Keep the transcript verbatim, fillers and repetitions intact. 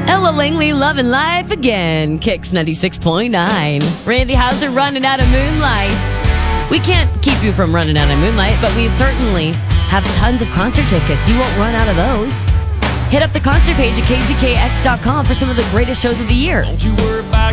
Ella Langley, Loving Life Again. Kicks ninety-six point nine. Randy Hauser, Running Out of Moonlight. We can't keep you from running out of moonlight, but we certainly have tons of concert tickets. You won't run out of those. Hit up the concert page at k z k x dot com for some of the greatest shows of the year. Don't you worry about